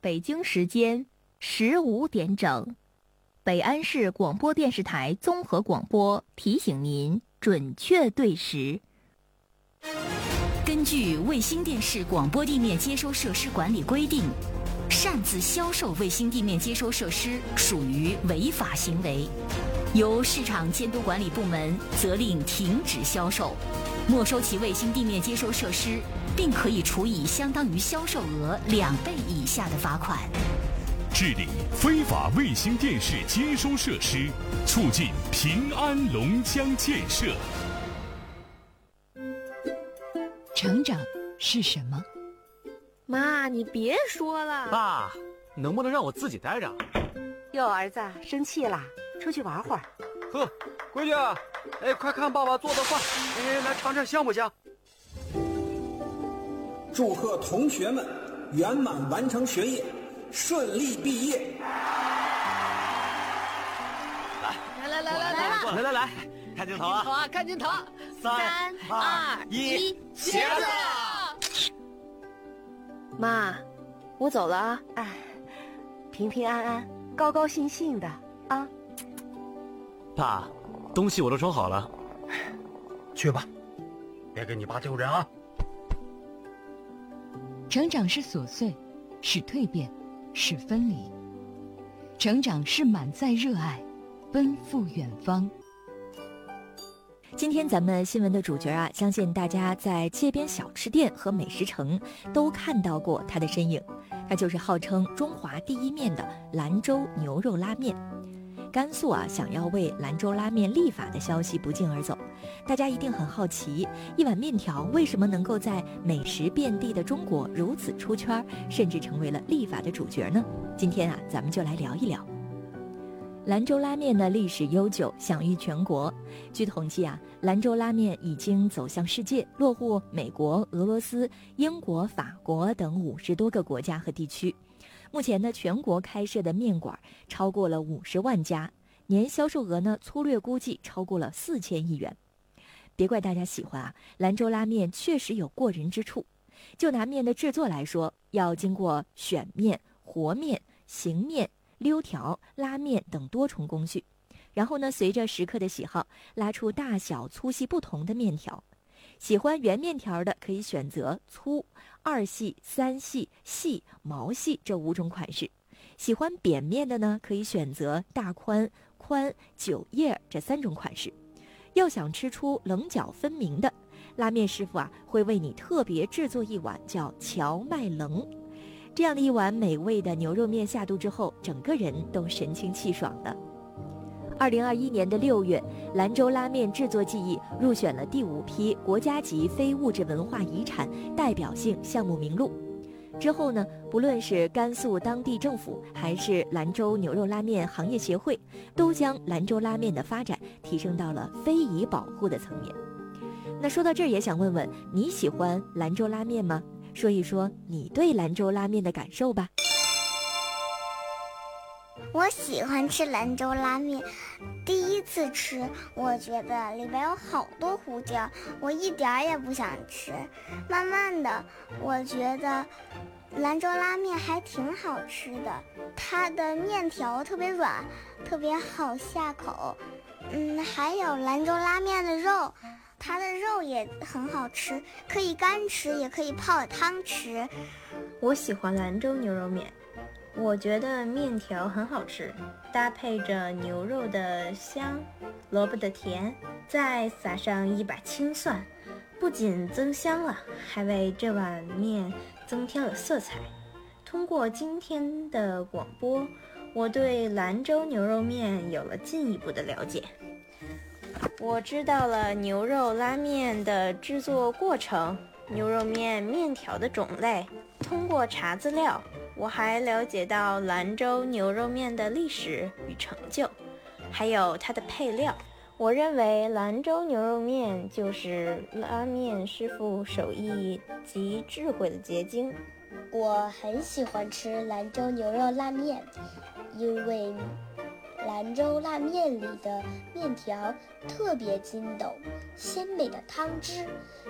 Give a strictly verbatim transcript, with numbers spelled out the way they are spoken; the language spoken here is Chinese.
北京时间十五点整，北安市广播电视台综合广播提醒您准确对时。 根据卫星电视广播地面接收设施管理规定，擅自销售卫星地面接收设施属于违法行为，由市场监督管理部门责令停止销售，没收其卫星地面接收设施，并可以处以相当于销售额两倍以下的罚款。 治理非法卫星电视接收设施，促进平安龙江建设。 成长是什么？ 妈，你别说了。 爸，能不能让我自己待着？ 哟，儿子生气了，出去玩会儿。 呵，闺女，哎，快看爸爸做的饭，哎，来尝尝香不香？ 祝贺同学们圆满完成学业，顺利毕业。 来来来来来来来来来，看镜头啊！ 好啊，看镜头。 三二一，茄子！ 妈，我走了啊！哎，平平安安，高高兴兴的啊！ 爸，东西我都收好了， 去吧，别给你爸丢人啊！ 成长是琐碎，是蜕变，是分离；成长是满载热爱，奔赴远方。 今天咱们新闻的主角啊，相信大家在街边小吃店和美食城都看到过他的身影，他就是号称中华第一面的兰州牛肉拉面。甘肃啊，想要为兰州拉面立法的消息不胫而走，大家一定很好奇，一碗面条为什么能够在美食遍地的中国如此出圈，甚至成为了立法的主角呢？今天啊，咱们就来聊一聊。兰州拉面的历史悠久，享誉全国。据统计啊，兰州拉面已经走向世界，落户美国、俄罗斯、英国、法国等五十多个国家和地区。目前呢，全国开设的面馆超过了五十万家，年销售额呢，粗略估计超过了四千亿元。别怪大家喜欢啊，兰州拉面确实有过人之处。就拿面的制作来说，要经过选面、和面、醒面、溜条、拉面等多重工序，然后呢，随着食客的喜好，拉出大小粗细不同的面条。喜欢圆面条的可以选择粗、二细、三细、细、毛细这五种款式；喜欢扁面的呢，可以选择大宽、宽、九叶这三种款式。要想吃出棱角分明的，拉面师傅啊会为你特别制作一碗叫荞麦棱。这样的一碗美味的牛肉面下肚之后，整个人都神清气爽的。二零二一年的六月，兰州拉面制作技艺入选了第五批国家级非物质文化遗产代表性项目名录。之后呢，不论是甘肃当地政府还是兰州牛肉拉面行业协会，都将兰州拉面的发展提升到了非遗保护的层面。那说到这儿，也想问问你喜欢兰州拉面吗？说一说你对兰州拉面的感受吧。 我喜欢吃兰州拉面，第一次吃我觉得里边有好多胡椒，我一点也不想吃。慢慢的我觉得兰州拉面还挺好吃的，它的面条特别软，特别好下口。嗯，还有兰州拉面的肉，它的肉也很好吃，可以干吃也可以泡汤吃。 我喜欢兰州牛肉面，我觉得面条很好吃，搭配着牛肉的香，萝卜的甜，再撒上一把青蒜，不仅增香了，还为这碗面增添了色彩。通过今天的广播，我对兰州牛肉面有了进一步的了解。我知道了牛肉拉面的制作过程，牛肉面面条的种类。通过查资料，我还了解到兰州牛肉面的历史与成就，还有它的配料。我认为兰州牛肉面就是拉面师傅手艺及智慧的结晶。 我很喜欢吃兰州牛肉拉面，因为兰州拉面里的面条特别筋斗，鲜美的汤汁